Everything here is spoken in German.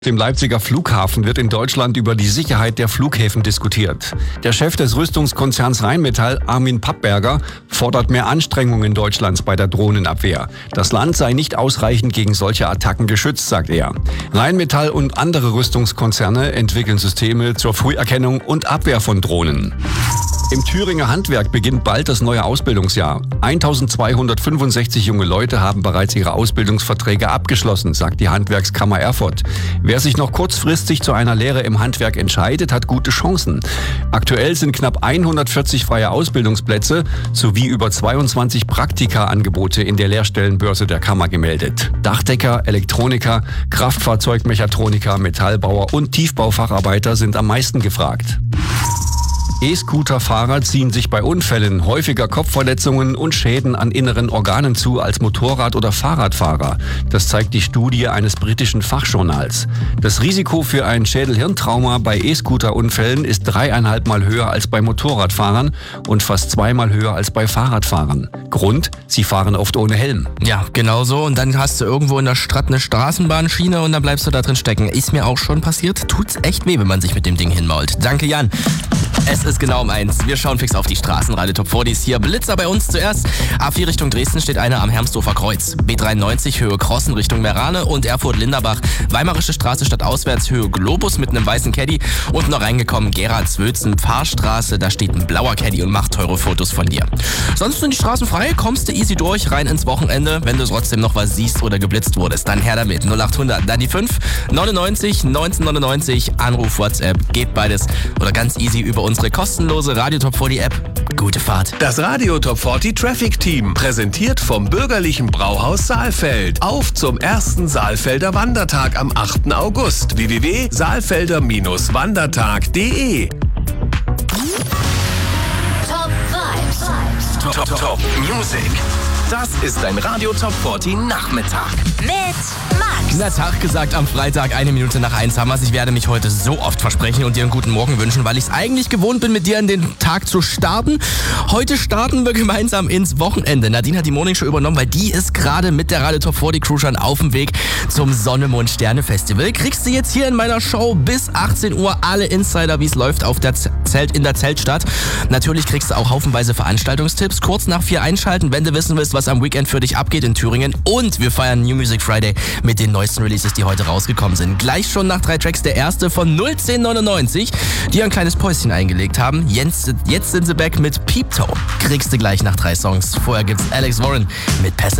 Im Leipziger Flughafen wird in Deutschland über die Sicherheit der Flughäfen diskutiert. Der Chef des Rüstungskonzerns Rheinmetall, Armin Pappberger, fordert mehr Anstrengungen Deutschlands bei der Drohnenabwehr. Das Land sei nicht ausreichend gegen solche Attacken geschützt, sagt er. Rheinmetall und andere Rüstungskonzerne entwickeln Systeme zur Früherkennung und Abwehr von Drohnen. Im Thüringer Handwerk beginnt bald das neue Ausbildungsjahr. 1265 junge Leute haben bereits ihre Ausbildungsverträge abgeschlossen, sagt die Handwerkskammer Erfurt. Wer sich noch kurzfristig zu einer Lehre im Handwerk entscheidet, hat gute Chancen. Aktuell sind knapp 140 freie Ausbildungsplätze sowie über 22 Praktikaangebote in der Lehrstellenbörse der Kammer gemeldet. Dachdecker, Elektroniker, Kraftfahrzeugmechatroniker, Metallbauer und Tiefbaufacharbeiter sind am meisten gefragt. E-Scooter-Fahrer ziehen sich bei Unfällen häufiger Kopfverletzungen und Schäden an inneren Organen zu als Motorrad- oder Fahrradfahrer. Das zeigt die Studie eines britischen Fachjournals. Das Risiko für ein Schädel-Hirntrauma bei E-Scooter-Unfällen ist 3,5 Mal höher als bei Motorradfahrern und fast 2-mal höher als bei Fahrradfahrern. Grund? Sie fahren oft ohne Helm. Ja, genau so. Und dann hast du irgendwo in der Stadt eine Straßenbahnschiene und dann bleibst du da drin stecken. Ist mir auch schon passiert. Tut's echt weh, wenn man sich mit dem Ding hinmault. Danke, Jan. Es ist genau um 1. Wir schauen fix auf die Straßen. Radio Top 40 ist hier. Blitzer bei uns zuerst. A4 Richtung Dresden steht einer am Hermsdorfer Kreuz. B93 Höhe Krossen Richtung Merane und Erfurt-Linderbach. Weimarische Straße stadtauswärts Höhe Globus mit einem weißen Caddy. Und noch reingekommen Gerhard-Zwölzen Pfarrstraße. Da steht ein blauer Caddy und macht teure Fotos von dir. Sonst sind die Straßen frei. Kommst du easy durch, rein ins Wochenende. Wenn du trotzdem noch was siehst oder geblitzt wurdest, dann her damit. 0800, dann die 5 99 1999. Anruf, WhatsApp, geht beides. Oder ganz easy über unsere kostenlose Radio Top 40 App. Gute Fahrt. Das Radio Top 40 Traffic Team, präsentiert vom bürgerlichen Brauhaus Saalfeld. Auf zum ersten Saalfelder Wandertag am 8. August. www.saalfelder-wandertag.de. Top Music. Das ist ein Radio Top 40 Nachmittag. Mit Max. Na, Tag gesagt am Freitag, 1 Minute nach 1 haben wir's. Ich werde mich heute so oft versprechen und dir einen guten Morgen wünschen, weil ich es eigentlich gewohnt bin, mit dir in den Tag zu starten. Heute starten wir gemeinsam ins Wochenende. Nadine hat die Morningshow übernommen, weil die ist gerade mit der Radio Top 40 Crew schon auf dem Weg zum Sonne, Mond, Sterne Festival. Kriegst du jetzt hier in meiner Show bis 18 Uhr alle Insider, wie es läuft auf der in der Zeltstadt. Natürlich kriegst du auch haufenweise Veranstaltungstipps. Kurz nach 4 einschalten, wenn du wissen willst, was am Weekend für dich abgeht in Thüringen. Und wir feiern New Music Friday mit den neuesten Releases, die heute rausgekommen sind. Gleich schon nach 3 Tracks der erste von 01099, die ein kleines Päuschen eingelegt haben. Jetzt sind sie back mit Peep Toe. Kriegst du gleich nach 3 Songs. Vorher gibt's Alex Warren mit Passive.